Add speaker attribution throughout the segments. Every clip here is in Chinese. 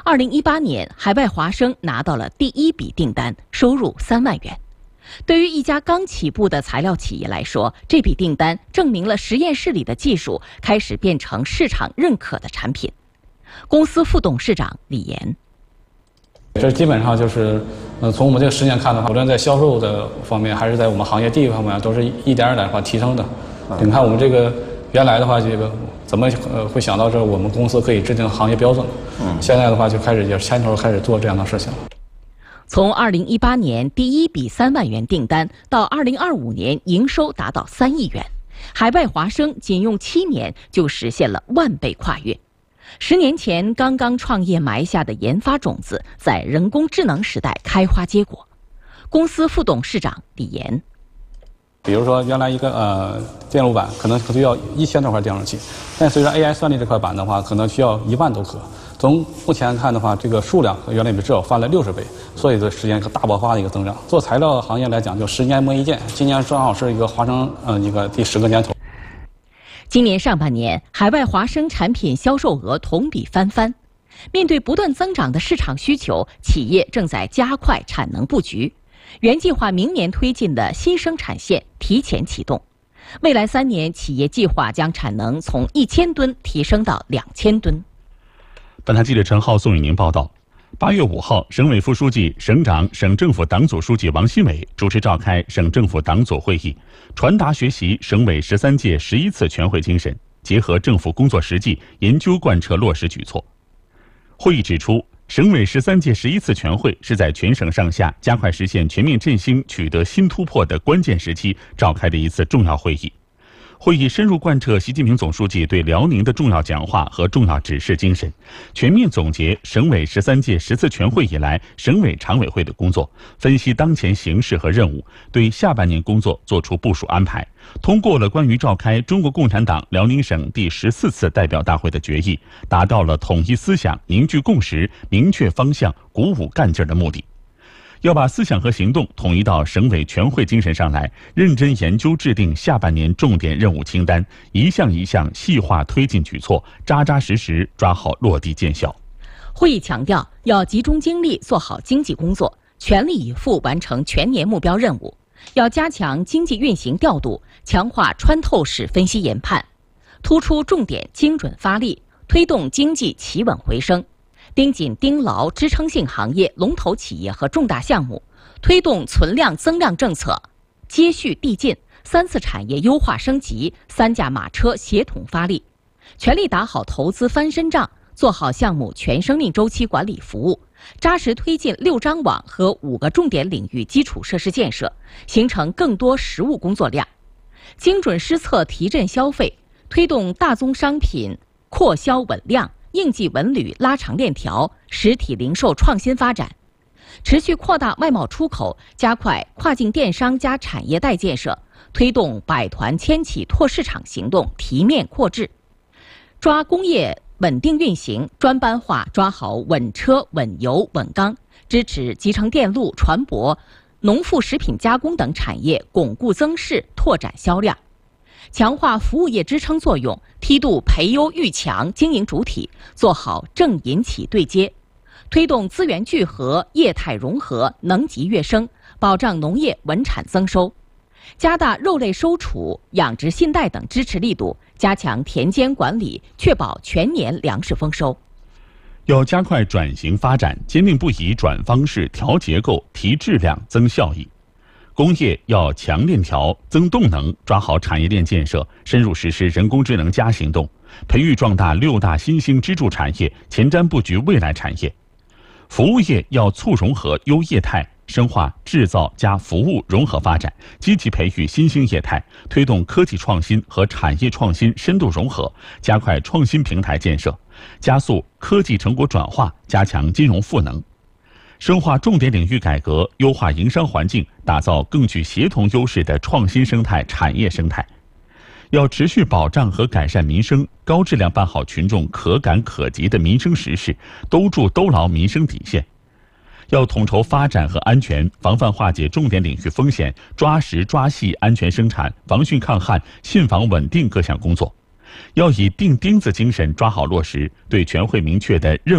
Speaker 1: 2018年，海外华生拿到了第一笔订单，收入3万元。对于一家刚起步的材料企业来说，这笔订单证明了实验室里的技术开始变成市场认可的产品。公司副董事长李岩：
Speaker 2: 这基本上就是，从我们这个10年看的话，无论在销售的方面，还是在我们行业地位方面，都是一点点的提升的。你看我们这个原来的话，这个怎么会想到这我们公司可以制定行业标准？现在的话就开始也牵头开始做这样的事情了。
Speaker 1: 从2018年第一笔3万元订单到2025年营收达到3亿元，海外华生仅用7年就实现了10000倍跨越。10年前刚刚创业埋下的研发种子，在人工智能时代开花结果。公司副董事长李岩：
Speaker 2: 比如说，原来一个电路板可能需要1000多块电路器，但随着 AI 算力这块板的话，可能需要1万多颗。从目前看的话，这个数量和原来比至少翻了60倍，所以这实现一个大爆发的一个增长。做材料行业来讲，就10年磨一剑，今年正好是一个华生一个第10个年头。
Speaker 1: 今年上半年，海外华生产品销售额同比翻番。面对不断增长的市场需求，企业正在加快产能布局。原计划明年推进的新生产线提前启动，未来3年，企业计划将产能从1000吨提升到2000吨。
Speaker 3: 本台记者陈浩、宋宇宁报道。8月5号，省委副书记、省长、省政府党组书记王新伟主持召开省政府党组会议，传达学习省委13届11次全会精神，结合政府工作实际，研究贯彻落实举措。会议指出，省委13届11次全会是在全省上下加快实现全面振兴取得新突破的关键时期召开的一次重要会议。会议深入贯彻习近平总书记对辽宁的重要讲话和重要指示精神，全面总结省委13届10次全会以来省委常委会的工作，分析当前形势和任务，对下半年工作作出部署安排，通过了关于召开中国共产党辽宁省第14次代表大会的决议，达到了统一思想、凝聚共识、明确方向、鼓舞干劲儿的目的。要把思想和行动统一到省委全会精神上来，认真研究制定下半年重点任务清单，一项一项细化推进举措，扎扎实实抓好落地见效。
Speaker 1: 会议强调，要集中精力做好经济工作，全力以赴完成全年目标任务。要加强经济运行调度，强化穿透式分析研判，突出重点精准发力，推动经济企稳回升。盯紧盯牢支撑性行业、龙头企业和重大项目，推动存量增量政策接续递进，3次产业优化升级，3驾马车协同发力，全力打好投资翻身仗，做好项目全生命周期管理服务，扎实推进6张网和5个重点领域基础设施建设，形成更多实务工作量，精准施策提振消费，推动大宗商品扩销稳量，应季稳履拉长链条，实体零售创新发展，持续扩大外贸出口，加快跨境电商加产业带建设，推动百团千企拓市场行动提面扩质，抓工业稳定运行，专班化抓好稳车、稳油、稳钢，支持集成电路、船舶、农副食品加工等产业巩固增势，拓展销量。强化服务业支撑作用，梯度培优育强经营主体，做好政银企对接，推动资源聚合、业态融合、能级跃升，保障农业稳产增收，加大肉类收储、养殖信贷等支持力度，加强田间管理，确保全年粮食丰收。
Speaker 3: 要加快转型发展，坚定不移转方式、调结构、提质量、增效益。工业要强链条、增动能，抓好产业链建设，深入实施人工智能加行动，培育壮大6大新兴支柱产业，前瞻布局未来产业。服务业要促融合优业态，深化制造加服务融合发展，积极培育新兴业态，推动科技创新和产业创新深度融合，加快创新平台建设，加速科技成果转化，加强金融赋能。深化重点领域改革，优化营商环境，打造更具协同优势的创新生态产业生态。要持续保障和改善民生，高质量办好群众可感可及的民生实事，兜住兜牢民生底线。要统筹发展和安全，防范化解重点领域风险，抓实抓细安全生产、防汛抗旱、信访稳定各项工作。要以钉钉子精神抓好落实，对全会明确的任务、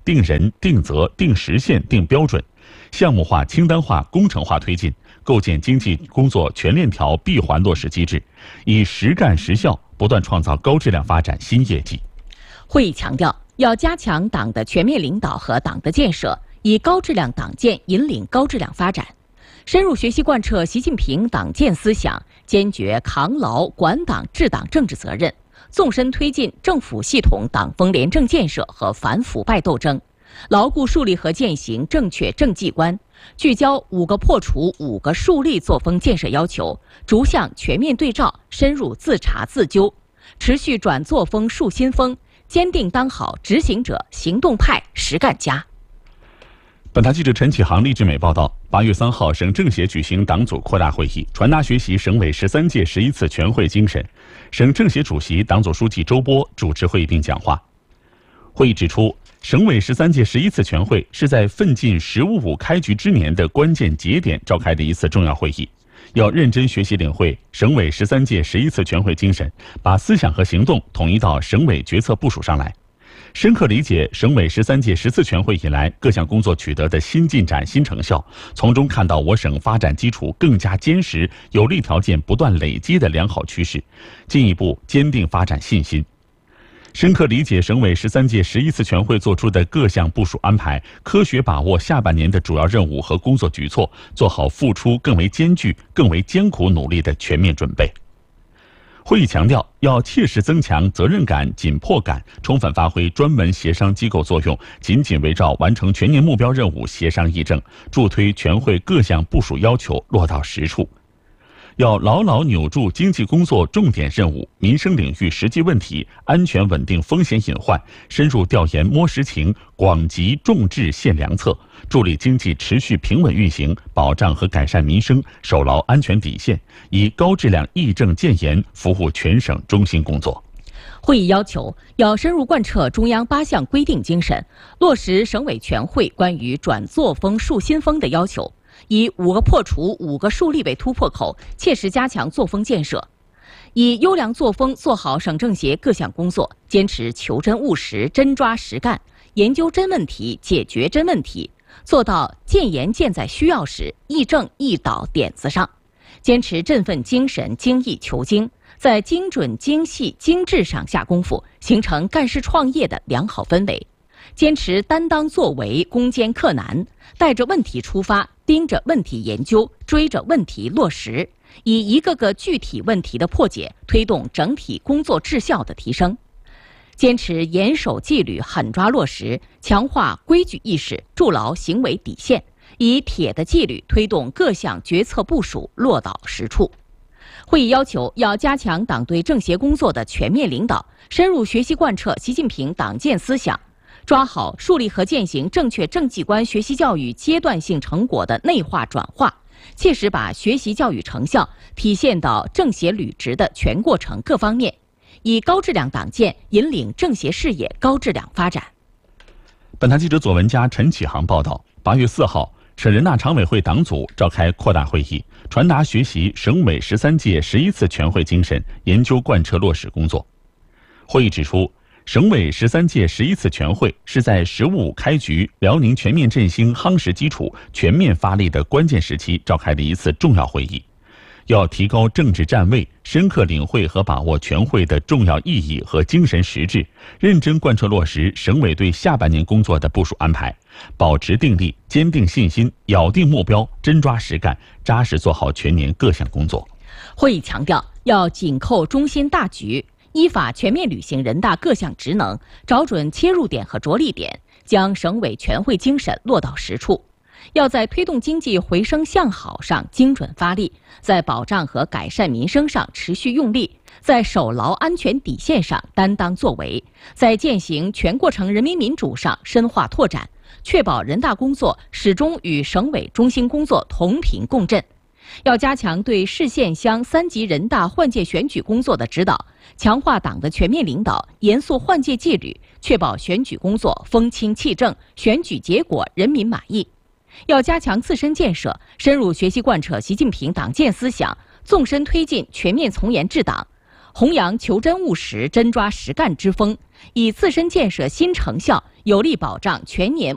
Speaker 3: 定人、定责、定时限、定标准，项目化、清单化、工程化推进，构建经济工作全链条闭环落实机制，以实干实效不断创造高质量发展新业绩。
Speaker 1: 会议强调，要加强党的全面领导和党的建设，以高质量党建引领高质量发展，深入学习贯彻习近平党建思想，坚决扛牢管党治党政治责任，纵深推进政府系统党风廉政建设和反腐败斗争，牢固树立和践行正确政绩观，聚焦5个破除、5个树立作风建设要求，逐项全面对照，深入自查自纠，持续转作风树新风，坚定当好执行者、行动派、实干家。
Speaker 3: 本台记者陈启航、励志美报道：8月3号，省政协举行党组扩大会议，传达学习省委13届11次全会精神。省政协主席、党组书记周波主持会议并讲话。会议指出，省委13届11次全会是在奋进“十五五”开局之年的关键节点召开的一次重要会议，要认真学习领会省委13届11次全会精神，把思想和行动统一到省委决策部署上来。深刻理解省委13届10次全会以来各项工作取得的新进展、新成效，从中看到我省发展基础更加坚实、有利条件不断累积的良好趋势，进一步坚定发展信心。深刻理解省委13届11次全会作出的各项部署安排，科学把握下半年的主要任务和工作举措，做好付出更为艰巨、更为艰苦努力的全面准备。会议强调，要切实增强责任感、紧迫感，充分发挥专门协商机构作用，紧紧围绕完成全年目标任务协商议政，助推全会各项部署要求落到实处。要牢牢扭住经济工作重点任务、民生领域实际问题、安全稳定风险隐患，深入调研摸实情，广集众智献良策，助力经济持续平稳运行，保障和改善民生，守牢安全底线，以高质量议政建言服务全省中心工作。
Speaker 1: 会议要求，要深入贯彻中央8项规定精神，落实省委全会关于转作风树新风的要求，以5个破除、5个树立为突破口，切实加强作风建设，以优良作风做好省政协各项工作，坚持求真务实、真抓实干，研究真问题、解决真问题，做到建言建在需要时，议政议导点子上，坚持振奋精神、精益求精，在精准、精细、精致上下功夫，形成干事创业的良好氛围。坚持担当作为、攻坚克难，带着问题出发，盯着问题研究，追着问题落实，以一个个具体问题的破解，推动整体工作质效的提升。坚持严守纪律、狠抓落实，强化规矩意识，筑牢行为底线，以铁的纪律推动各项决策部署落到实处。会议要求，要加强党对政协工作的全面领导，深入学习贯彻习近平党建思想，抓好树立和践行正确政绩观学习教育阶段性成果的内化转化，切实把学习教育成效体现到政协履职的全过程各方面，以高质量党建引领政协事业高质量发展。
Speaker 3: 本台记者左文佳、陈启航报道：8月4号，省人大常委会党组召开扩大会议，传达学习省委13届11次全会精神，研究贯彻落实工作。会议指出，省委13届11次全会是在“十五五”开局、辽宁全面振兴夯实基础、全面发力的关键时期召开的一次重要会议，要提高政治站位，深刻领会和把握全会的重要意义和精神实质，认真贯彻落实省委对下半年工作的部署安排，保持定力，坚定信心，咬定目标，真抓实干，扎实做好全年各项工作。
Speaker 1: 会议强调，要紧扣中心大局，依法全面履行人大各项职能，找准切入点和着力点，将省委全会精神落到实处。要在推动经济回升向好上精准发力，在保障和改善民生上持续用力，在守牢安全底线上担当作为，在践行全过程人民民主上深化拓展，确保人大工作始终与省委中心工作同频共振。要加强对市县乡3级人大换届选举工作的指导，强化党的全面领导，严肃换届纪律，确保选举工作风清气正，选举结果人民满意。要加强自身建设，深入学习贯彻习近平党建思想，纵深推进全面从严治党， 弘扬求真务实、真抓实干之风，以自身建设新成效，有力保障全年